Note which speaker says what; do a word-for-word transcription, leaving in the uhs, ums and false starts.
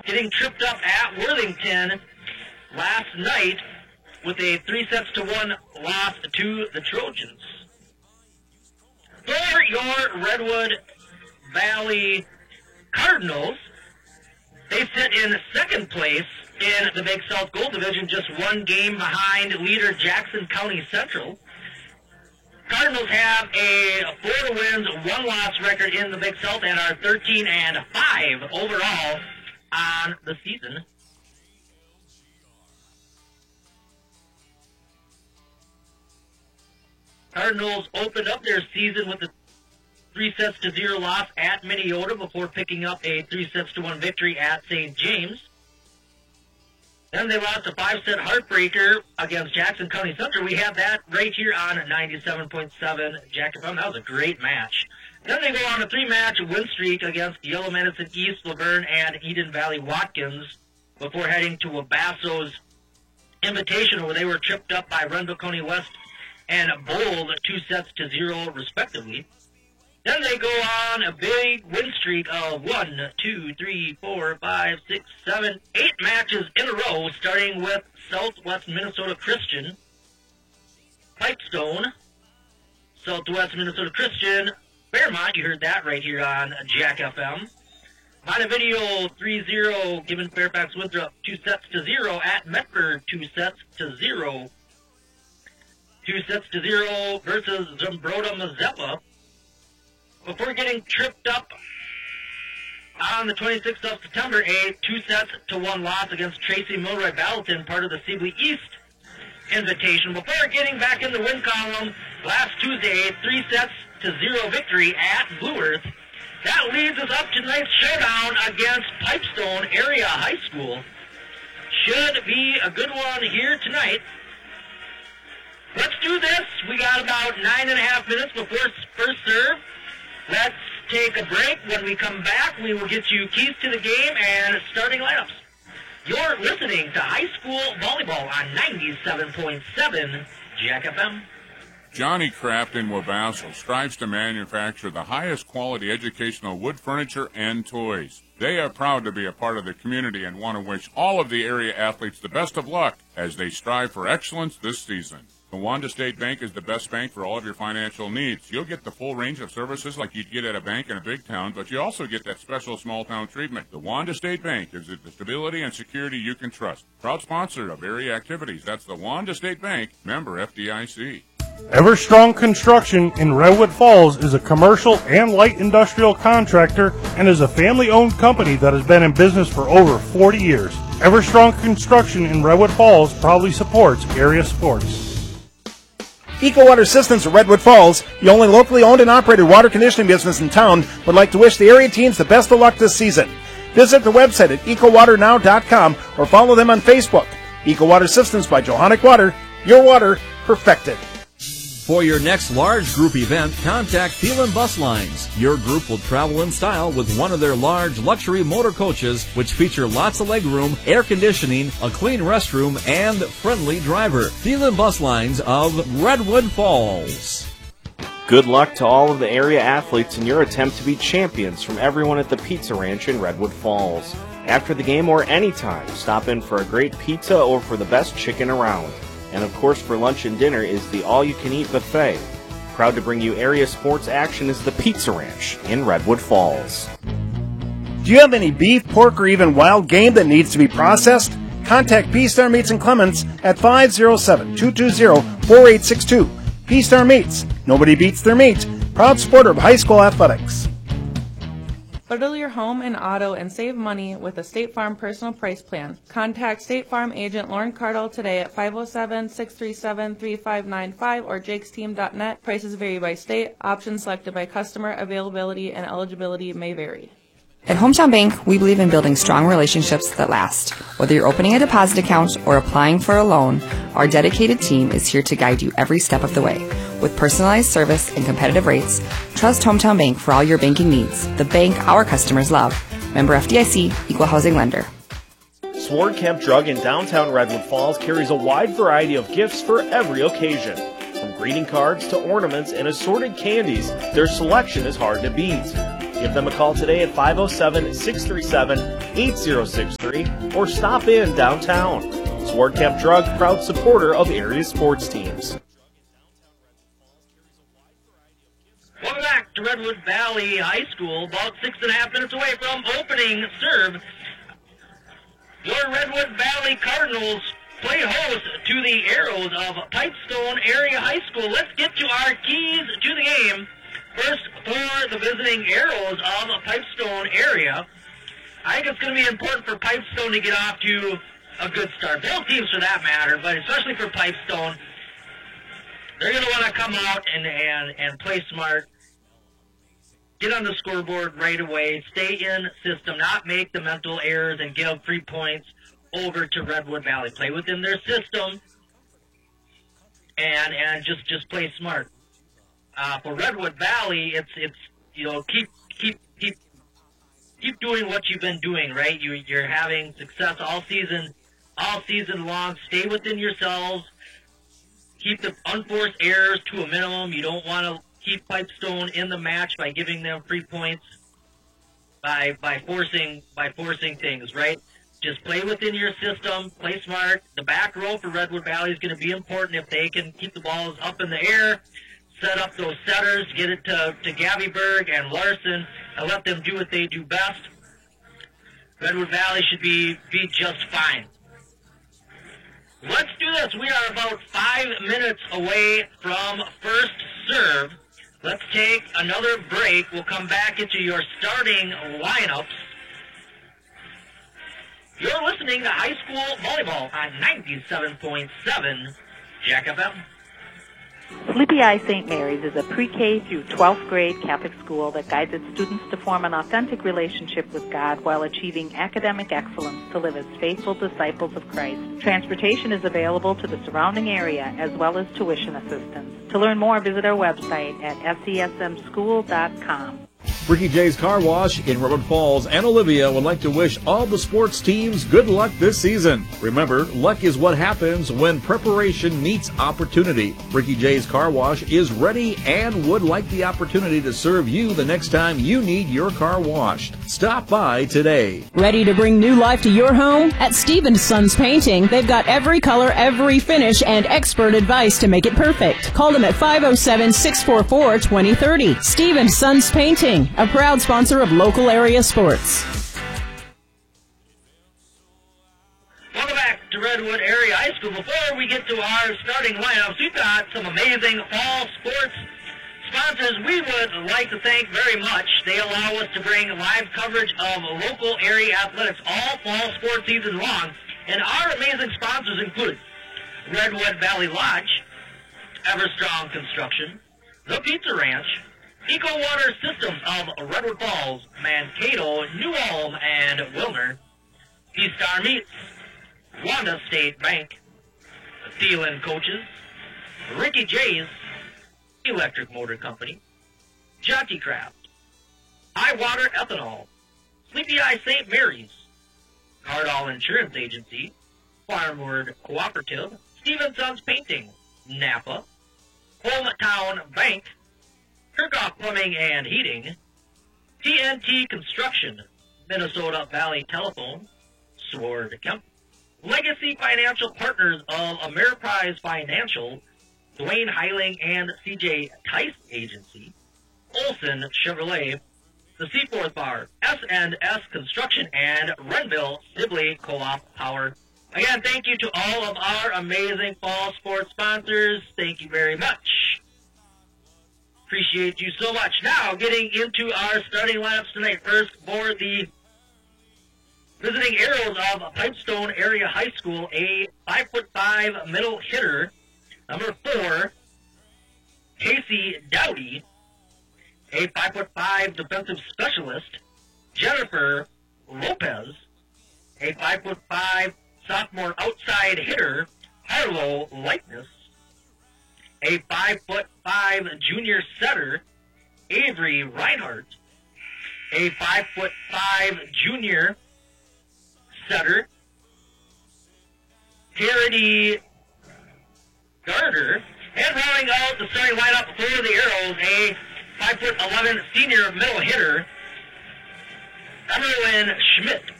Speaker 1: getting tripped up at Worthington last night with a three sets to one loss to the Trojans. For your Redwood Valley Cardinals, they sit in second place in the Big South Gold Division, just one game behind leader Jackson County Central. Cardinals have a four wins, one loss record in the Big South and are thirteen and five overall on the season. Cardinals opened up their season with a three sets to zero loss at Minneota before picking up a three sets to one victory at Saint James. Then they lost a five-set heartbreaker against Jackson County Central. We have that right here on ninety-seven point seven Jack F M. That was a great match. Then they go on a three-match win streak against Yellow Medicine East, Laverne, and Eden Valley Watkins before heading to Wabasso's Invitational, where they were tripped up by Renville County West and Bold, two sets to zero, respectively. Then they go on a big win streak of one, two, three, four, five, six, seven, eight matches in a row, starting with Southwest Minnesota Christian, Pipestone, Southwest Minnesota Christian, Fairmont, you heard that right here on Jack F M. Montevideo three zero, giving Fairfax Winthrop two sets to zero at Medford, two sets to zero. Two sets to zero versus Zumbrota Mazeppa. Before getting tripped up on the twenty-sixth of September, a two sets to one loss against Tracy Milroy Battleton, part of the Sibley East Invitation. Before getting back in the win column last Tuesday, a three sets to zero victory at Blue Earth. That leads us up to tonight's showdown against Pipestone Area High School. Should be a good one here tonight. Let's do this. We got about nine and a half minutes before first serve. Let's take a break. When we come back, we will get you keys to the game and starting lineups. You're listening to High School Volleyball on ninety-seven point seven Jack F M.
Speaker 2: Johnny Craft in Wabasso strives to manufacture the highest quality educational wood furniture and toys. They are proud to be a part of the community and want to wish all of the area athletes the best of luck as they strive for excellence this season. The Wanda State Bank is the best bank for all of your financial needs. You'll get the full range of services like you'd get at a bank in a big town, but you also get that special small-town treatment. The Wanda State Bank gives it the stability and security you can trust. Proud sponsor of area activities. That's the Wanda State Bank, member F D I C.
Speaker 3: Everstrong Construction in Redwood Falls is a commercial and light industrial contractor and is a family-owned company that has been in business for over forty years. Everstrong Construction in Redwood Falls proudly supports area sports.
Speaker 4: Eco Water Systems of Redwood Falls, the only locally owned and operated water conditioning business in town, would like to wish the area teams the best of luck this season. Visit the website at eco water now dot com or follow them on Facebook. Eco Water Systems by Johanic Water, your water perfected.
Speaker 5: For your next large group event, contact Thielen Bus Lines. Your group will travel in style with one of their large luxury motor coaches, which feature lots of legroom, air conditioning, a clean restroom, and friendly driver. Thielen Bus Lines of Redwood Falls.
Speaker 6: Good luck to all of the area athletes in your attempt to be champions from everyone at the Pizza Ranch in Redwood Falls. After the game or anytime, stop in for a great pizza or for the best chicken around. And of course, for lunch and dinner is the all-you-can-eat buffet. Proud to bring you area sports action is the Pizza Ranch in Redwood Falls.
Speaker 4: Do you have any beef, pork, or even wild game that needs to be processed? Contact P-Star Meats in Clements at five oh seven, two two zero, four eight six two. P-Star Meats. Nobody beats their meat. Proud supporter of high school athletics.
Speaker 7: Bundle your home and auto and save money with a State Farm personal price plan. Contact State Farm agent Lauren Cardle today at five oh seven, six three seven, three five nine five or jakes team dot net. Prices vary by state. Options selected by customer. Availability and eligibility may vary.
Speaker 8: At Hometown Bank, we believe in building strong relationships that last. Whether you're opening a deposit account or applying for a loan, our dedicated team is here to guide you every step of the way. With personalized service and competitive rates, trust Hometown Bank for all your banking needs. The bank our customers love. Member F D I C, Equal Housing Lender.
Speaker 6: Sword Camp Drug in downtown Redwood Falls carries a wide variety of gifts for every occasion. From greeting cards to ornaments and assorted candies, their selection is hard to beat. Give them a call today at five oh seven, six three seven, eight zero six three or stop in downtown. Sword Camp Drug, proud supporter of area sports teams.
Speaker 1: Welcome back to Redwood Valley High School, about six and a half minutes away from opening serve. Your Redwood Valley Cardinals play host to the Arrows of Pipestone Area High School. Let's get to our keys to the game. First, for the visiting Arrows of Pipestone area, I think it's going to be important for Pipestone to get off to a good start. Both teams for that matter, but especially for Pipestone, they're going to want to come out and, and, and play smart, get on the scoreboard right away, stay in system, not make the mental errors and give three points over to Redwood Valley. Play within their system and and just, just play smart. Uh, for Redwood Valley, it's it's you know keep keep keep keep doing what you've been doing, right? You you're having success all season all season long. Stay within yourselves. Keep the unforced errors to a minimum. You don't want to keep Pipestone in the match by giving them free points by by forcing by forcing things, right? Just play within your system, play smart. The back row for Redwood Valley is going to be important if they can keep the balls up in the air, set up those setters, get it to, to Gavyberg and Larson, and let them do what they do best. Redwood Valley should be, be just fine. Let's do this. We are about five minutes away from first serve. Let's take another break. We'll come back into your starting lineups. You're listening to High School Volleyball on ninety-seven point seven Jack F M.
Speaker 9: Sleepy Eye Saint Mary's is a pre-K through twelfth grade Catholic school that guides its students to form an authentic relationship with God while achieving academic excellence to live as faithful disciples of Christ. Transportation is available to the surrounding area as well as tuition assistance. To learn more, visit our website at S E S M school dot com.
Speaker 5: Ricky J's Car Wash in Redwood Falls and Olivia would like to wish all the sports teams good luck this season. Remember, luck is what happens when preparation meets opportunity. Ricky J's Car Wash is ready and would like the opportunity to serve you the next time you need your car washed. Stop by today.
Speaker 10: Ready to bring new life to your home? At Stevens Sons Painting, they've got every color, every finish, and expert advice to make it perfect. Call them at five oh seven, six four four, two oh three oh. Stevens Sons Painting, a proud sponsor of local area sports.
Speaker 1: Welcome back to Redwood Area High School. Before we get to our starting lineups, we've got some amazing fall sports sponsors we would like to thank very much. They allow us to bring live coverage of local area athletics all fall sports season long. And our amazing sponsors include Redwood Valley Lodge, Everstrong Construction, The Pizza Ranch, Eco Water Systems of Redwood Falls, Mankato, New Ulm, and Wilmer, P-Star Meats, Wanda State Bank, Thielen Coaches, Ricky J's, Electric Motor Company, Jockey Craft, High Water Ethanol, Sleepy Eye Saint Mary's, Cardall Insurance Agency, Farmward Cooperative, Stevenson's Painting, Napa, Hometown Bank, Kirkhoff Plumbing and Heating, T N T Construction, Minnesota Valley Telephone, Sword Kemp, Legacy Financial Partners of Ameriprise Financial, Dwayne Heiling and C J Tice Agency, Olson Chevrolet, the Seaforth Bar, S and S Construction, and Renville Sibley Co-op Power. Again, thank you to all of our amazing fall sports sponsors. Thank you very much. Appreciate you so much. Now, getting into our starting lineups tonight. First, for the visiting Arrows of Pipestone Area High School, a five foot five middle hitter. Number four, Casey Dowdy, a five foot five defensive specialist. Jennifer Lopez, a five foot five sophomore outside hitter. Harlow Lightness, a five foot five junior setter, Avery Reinhardt, a five foot five junior setter, Charity Gardner, and rounding out the starting lineup for the Arrows, a five foot eleven senior middle hitter, Emerlyn Schmidt.